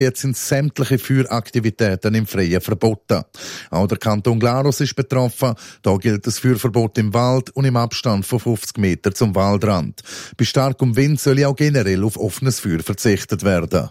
Jetzt sind sämtliche Feueraktivitäten im Freien verboten. Auch der Kanton Glarus ist betroffen. Da gilt das Feuerverbot im Wald und im Abstand von 50 Metern zum Waldrand. Bei starkem Wind soll auch generell auf offenes Feuer verzichtet werden.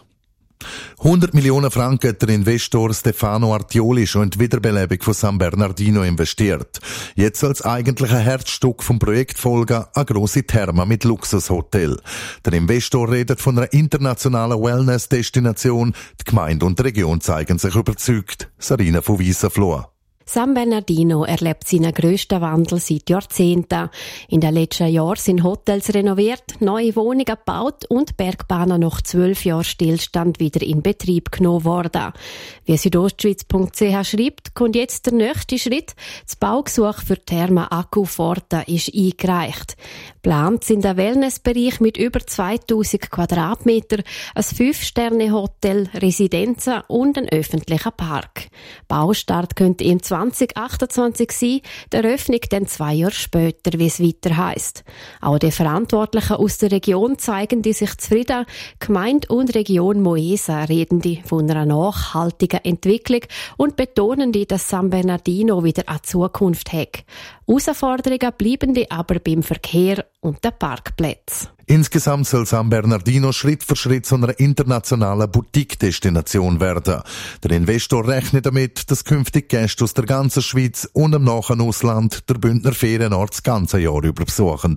100 Millionen Franken hat der Investor Stefano Artioli schon in die Wiederbelebung von San Bernardino investiert. Jetzt als eigentlicher Herzstück vom Projekt folgen eine grosse Therme mit Luxushotel. Der Investor redet von einer internationalen Wellness-Destination. Die Gemeinde und die Region zeigen sich überzeugt. Sarina von Wiesenfloh. San Bernardino erlebt seinen grössten Wandel seit Jahrzehnten. In den letzten Jahren sind Hotels renoviert, neue Wohnungen gebaut und Bergbahnen nach 12 Jahren Stillstand wieder in Betrieb genommen worden. Wie Südostschweiz.ch schreibt, kommt jetzt der nächste Schritt. Das Baugesuch für die Therme Accu Forte ist eingereicht. Geplant sind ein Wellnessbereich mit über 2000 Quadratmeter, ein 5-Sterne-Hotel, Residenzen und ein öffentlicher Park. Baustart könnte im 2028 sein, die Eröffnung dann 2 Jahre später, wie es weiter heisst. Auch die Verantwortlichen aus der Region zeigen die sich zufrieden. Gemeinde und Region Moesa reden die von einer nachhaltigen Entwicklung und betonen die, dass San Bernardino wieder eine Zukunft hat. Herausforderungen bleiben die aber beim Verkehr und den Parkplätzen. Insgesamt soll San Bernardino Schritt für Schritt zu einer internationalen Boutique-Destination werden. Der Investor rechnet damit, dass künftig Gäste aus der ganzen Schweiz und im nahen Ausland der Bündner Ferienort das ganze Jahr über besuchen.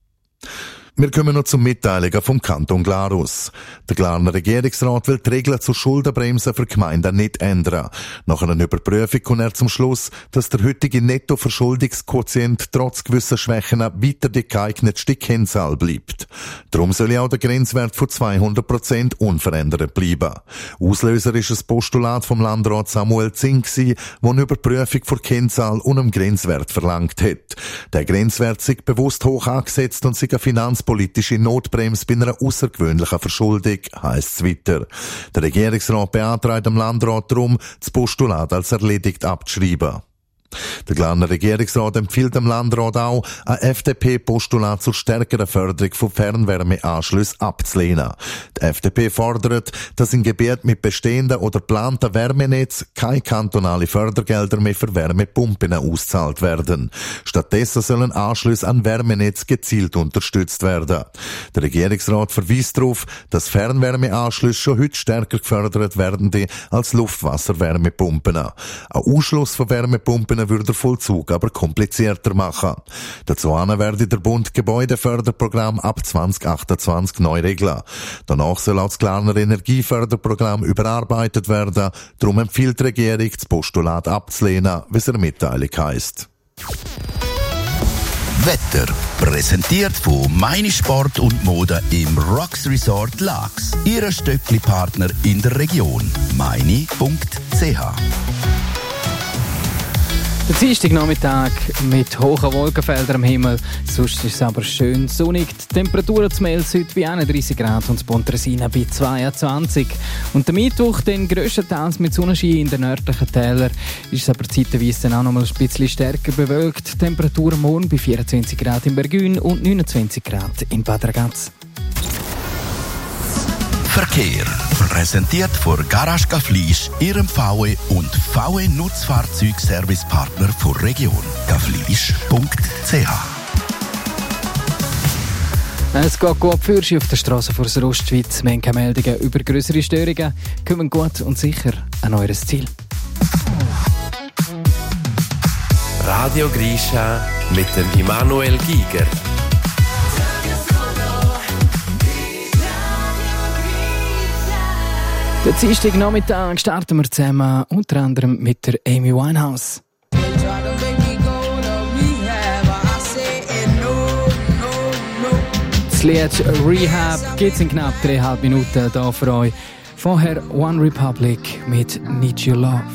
Wir kommen noch zu Mitteilungen vom Kanton Glarus. Der Glarner Regierungsrat will die Regeln zur Schuldenbremse für Gemeinden nicht ändern. Nach einer Überprüfung kommt er zum Schluss, dass der heutige Nettoverschuldungsquotient trotz gewisser Schwächen weiter die geeignetste Kennzahl bleibt. Darum soll auch der Grenzwert von 200% unverändert bleiben. Auslöser ist ein Postulat vom Landrat Samuel Zink, der eine Überprüfung der Kennzahl und einem Grenzwert verlangt hat. Der Grenzwert sei bewusst hoch angesetzt und sei eine finanzpolitische Notbremse bei einer außergewöhnlichen Verschuldung, heisst es weiter. Der Regierungsrat beantragt dem Landrat darum, das Postulat als erledigt abzuschreiben. Der Glarner Regierungsrat empfiehlt dem Landrat auch, ein FDP-Postulat zur stärkeren Förderung von Fernwärmeanschlüssen abzulehnen. Die FDP fordert, dass in Gebieten mit bestehenden oder geplanten Wärmenetz keine kantonale Fördergelder mehr für Wärmepumpen ausgezahlt werden. Stattdessen sollen Anschlüsse an Wärmenetz gezielt unterstützt werden. Der Regierungsrat verweist darauf, dass Fernwärmeanschlüsse schon heute stärker gefördert werden als Luftwasserwärmepumpen. Ein Ausschluss von Wärmepumpen würde den Vollzug aber komplizierter machen. Dazu werde der Bund Gebäudeförderprogramm ab 2028 neu regeln. Danach soll auch das Glarner Energieförderprogramm überarbeitet werden. Darum empfiehlt die Regierung, das Postulat abzulehnen, wie es in der Mitteilung heisst. Wetter präsentiert von Meine Sport und Mode im Rocks Resort Laax. Ihr Stöckli-Partner in der Region. meine.ch. Der Dienstagnachmittag mit hohen Wolkenfeldern am Himmel. Sonst ist es aber schön sonnig. Die Temperaturen zu Mels heute bei 31 Grad und zu Pontresina bei 22. Und der Mittwoch dann grösstenteils mit Sonnenschein in den nördlichen Tälern. Ist es aber zeitweise dann auch noch mal ein bisschen stärker bewölkt. Die Temperaturen morgen bei 24 Grad in Bergün und 29 Grad in Bad Ragaz. Verkehr. Präsentiert von Garage Gaflisch, Ihrem VW und VW Nutzfahrzeugservicepartner der Region. gaflisch.ch. Es geht gut für Sie auf der Straße vor der Ostschweiz. Wir haben keine Meldungen über grössere Störungen. Kommen gut und sicher an eures Ziel. Radio Grisha mit dem Immanuel Giger. Den Dienstagnachmittag starten wir zusammen, unter anderem mit der Amy Winehouse. Das Lied Rehab gibt es in knapp 3,5 Minuten hier für euch. Vorher One Republic mit Need Your Love.